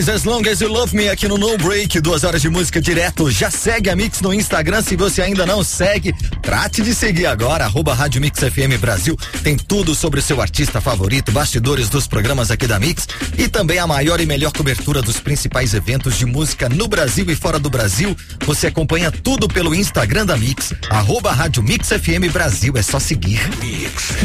As Long As You Love Me aqui no No Break, 2 horas de música direto. Já segue a Mix no Instagram, se você ainda não segue, trate de seguir agora, @Rádio Mix FM Brasil. Tem tudo sobre o seu artista favorito, bastidores dos programas aqui da Mix e também a maior e melhor cobertura dos principais eventos de música no Brasil e fora do Brasil. Você acompanha tudo pelo Instagram da Mix, @Rádio Mix FM Brasil, é só seguir. Mix.